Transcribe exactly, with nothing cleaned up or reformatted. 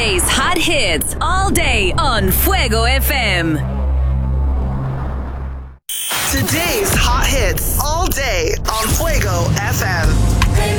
Today's hot hits all day on Fuego F M. Today's